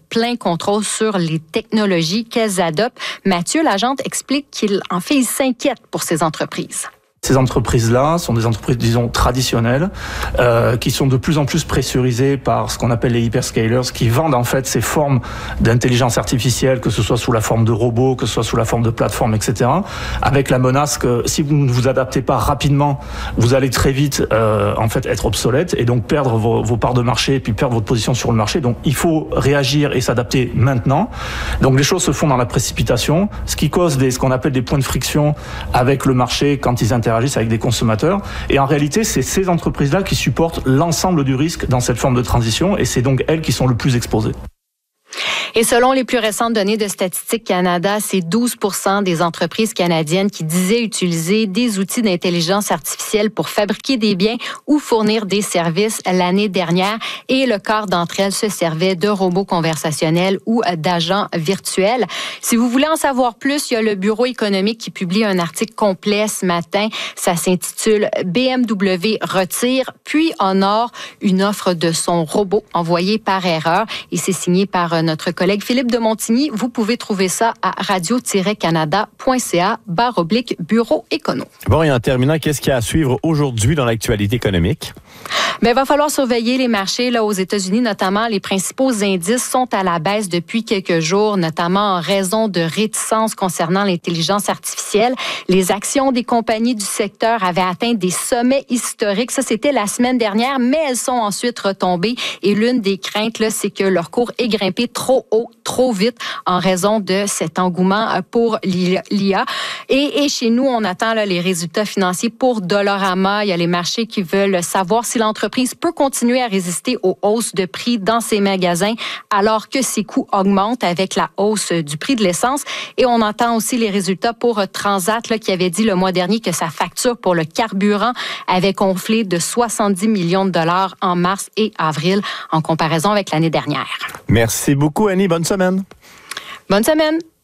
plein contrôle sur les technologies qu'elles adoptent. Mathieu Lagente explique qu'il s'inquiète pour ces entreprises. Ces entreprises-là sont des entreprises, disons, traditionnelles, qui sont de plus en plus pressurisées par ce qu'on appelle les hyperscalers, qui vendent en fait ces formes d'intelligence artificielle, que ce soit sous la forme de robots, que ce soit sous la forme de plateformes, etc., avec la menace que si vous ne vous adaptez pas rapidement, vous allez très vite en fait être obsolète et donc perdre vos parts de marché et puis perdre votre position sur le marché. Donc il faut réagir et s'adapter maintenant. Donc les choses se font dans la précipitation, ce qui cause ce qu'on appelle des points de friction avec le marché quand ils interagissent avec des consommateurs. Et en réalité, c'est ces entreprises-là qui supportent l'ensemble du risque dans cette forme de transition et c'est donc elles qui sont le plus exposées. Et selon les plus récentes données de Statistique Canada, c'est 12% des entreprises canadiennes qui disaient utiliser des outils d'intelligence artificielle pour fabriquer des biens ou fournir des services l'année dernière. Et le quart d'entre elles se servaient de robots conversationnels ou d'agents virtuels. Si vous voulez en savoir plus, il y a le Bureau économique qui publie un article complet ce matin. Ça s'intitule « BMW retire, puis honore une offre de son robot envoyé par erreur ». Et c'est signé par notre collègue Philippe de Montigny. Vous pouvez trouver ça à radio-canada.ca/bureau écono. Bon, et en terminant, qu'est-ce qu'il y a à suivre aujourd'hui dans l'actualité économique? Il va falloir surveiller les marchés là aux États-Unis, notamment les principaux indices sont à la baisse depuis quelques jours, notamment en raison de réticences concernant l'intelligence artificielle. Les actions des compagnies du secteur avaient atteint des sommets historiques. Ça, c'était la semaine dernière, mais elles sont ensuite retombées. Et l'une des craintes, là, c'est que leur cours ait grimpé trop haut, trop vite, en raison de cet engouement pour l'IA. Et chez nous, on attend là, les résultats financiers pour Dollarama. Il y a les marchés qui veulent savoir si l'entreprise peut continuer à résister aux hausses de prix dans ses magasins alors que ses coûts augmentent avec la hausse du prix de l'essence. Et on entend aussi les résultats pour Transat là, qui avait dit le mois dernier que sa facture pour le carburant avait gonflé de 70 millions de dollars en mars et avril en comparaison avec l'année dernière. Merci beaucoup, Annie. Bonne semaine. Bonne semaine.